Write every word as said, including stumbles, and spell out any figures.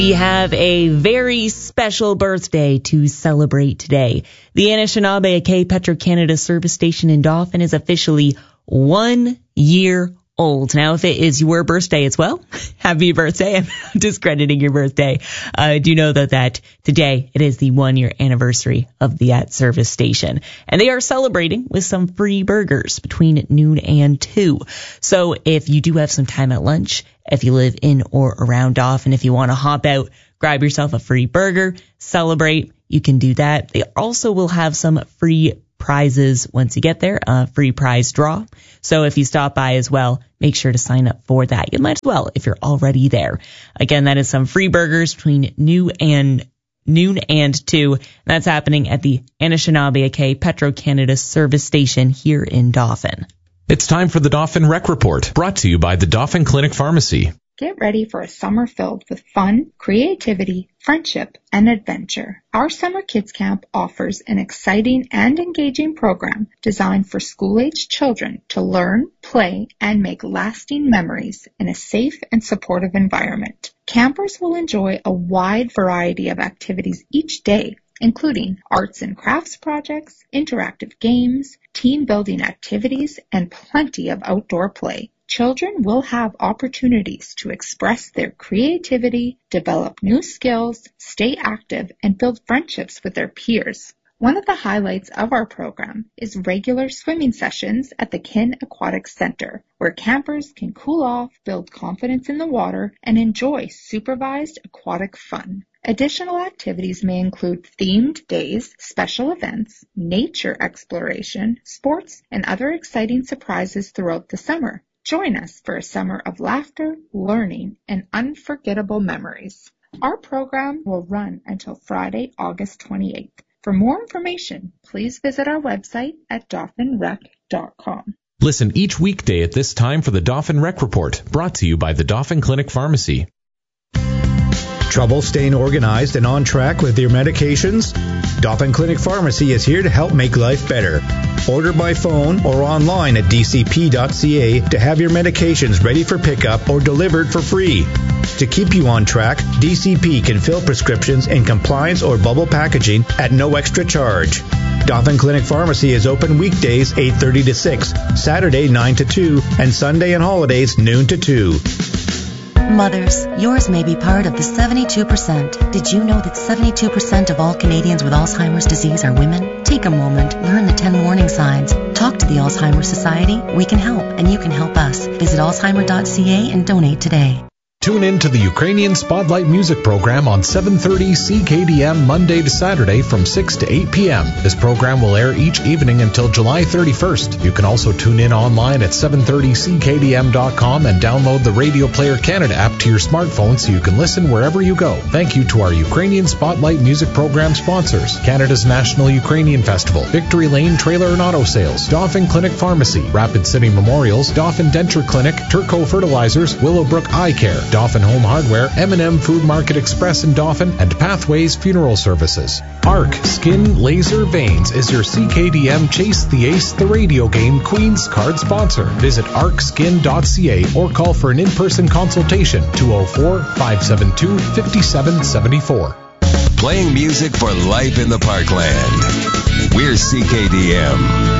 We have a very special birthday to celebrate today. The Anishinaabe Petro-Canada service station in Dauphin is officially one year old. Now, if it is your birthday as well, happy birthday. I'm discrediting your birthday. Uh, do know though that today it is the one year anniversary of the at service station, and they are celebrating with some free burgers between noon and two. So if you do have some time at lunch, if you live in or around Dauphin, if you want to hop out, grab yourself a free burger, celebrate, you can do that. They also will have some free prizes once you get there, a free prize draw. So if you stop by as well, make sure to sign up for that. You might as well if you're already there. Again, that is some free burgers between noon and noon and two. That's happening at the Anishinaabe Petro-Canada service station here in Dauphin. It's time for the Dauphin Rec Report, brought to you by the Dauphin Clinic Pharmacy. Get ready for a summer filled with fun, creativity, friendship, and adventure. Our Summer Kids Camp offers an exciting and engaging program designed for school-aged children to learn, play, and make lasting memories in a safe and supportive environment. Campers will enjoy a wide variety of activities each day, including arts and crafts projects, interactive games, team-building activities, and plenty of outdoor play. Children will have opportunities to express their creativity, develop new skills, stay active, and build friendships with their peers. One of the highlights of our program is regular swimming sessions at the Kin Aquatic Center, where campers can cool off, build confidence in the water, and enjoy supervised aquatic fun. Additional activities may include themed days, special events, nature exploration, sports, and other exciting surprises throughout the summer. Join us for a summer of laughter, learning, and unforgettable memories. Our program will run until Friday, August twenty-eighth. For more information, please visit our website at dauphin rec dot com. Listen each weekday at this time for the Dauphin Rec Report, brought to you by the Dauphin Clinic Pharmacy. Trouble staying organized and on track with your medications? Dauphin Clinic Pharmacy is here to help make life better. Order by phone or online at d c p dot c a to have your medications ready for pickup or delivered for free. To keep you on track, D C P can fill prescriptions in compliance or bubble packaging at no extra charge. Dauphin Clinic Pharmacy is open weekdays eight thirty to six, Saturday nine to two, and Sunday and holidays noon to two. Mothers, yours may be part of the seventy-two percent. Did you know that seventy-two percent of all Canadians with Alzheimer's disease are women? Take a moment, learn the ten warning signs. Talk to the Alzheimer's Society. We can help, and you can help us. Visit alzheimer dot c a and donate today. Tune in to the Ukrainian Spotlight Music Program on seven thirty C K D M Monday to Saturday from six to eight p.m. This program will air each evening until July thirty-first. You can also tune in online at seven thirty c k d m dot com and download the Radio Player Canada app to your smartphone so you can listen wherever you go. Thank you to our Ukrainian Spotlight Music Program sponsors: Canada's National Ukrainian Festival, Victory Lane Trailer and Auto Sales, Dauphin Clinic Pharmacy, Rapid City Memorials, Dauphin Denture Clinic, Turco Fertilizers, Willowbrook Eye Care, Dauphin Home Hardware, M and M Food Market Express in Dauphin, and Pathways Funeral Services. Arc Skin Laser Veins is your C K D M Chase the Ace the radio game Queen's card sponsor. Visit arc skin dot c a or call for an in-person consultation two oh four, five seven two, five seven seven four. Playing music for life in the Parkland. We're C K D M.